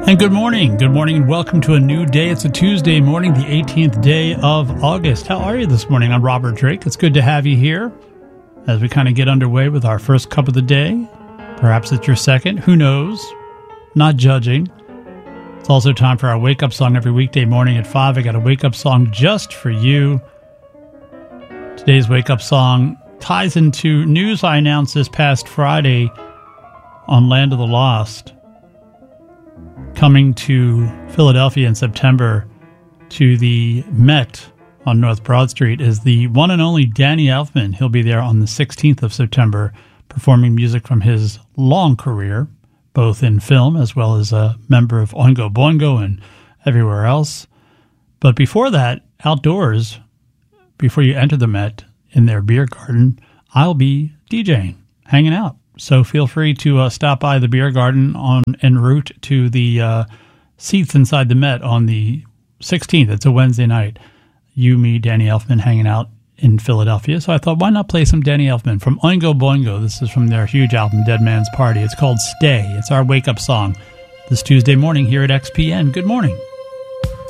And good morning, and welcome to a new day. It's a Tuesday morning, the 18th day of August. How are you this morning? I'm Robert Drake. It's good to have you here as we kind of get underway with our first cup of the day. Perhaps it's your second. Who knows? Not judging. It's also time for our wake-up song every weekday morning at 5. I got a wake-up song just for you. Today's wake-up song ties into news I announced this past Friday on Land of the Lost. Coming to Philadelphia in September to the Met on North Broad Street is the one and only Danny Elfman. He'll be there on the 16th of September performing music from his long career, both in film as well as a member of Oingo Boingo and everywhere else. But before that, outdoors, before you enter the Met in their beer garden, I'll be DJing, hanging out. So feel free to stop by the beer garden en route to the seats inside the Met on the 16th. It's a Wednesday night. You, me, Danny Elfman hanging out in Philadelphia. So I thought, why not play some Danny Elfman from Oingo Boingo? This is from their huge album, Dead Man's Party. It's called Stay. It's our wake-up song this Tuesday morning here at XPN. Good morning.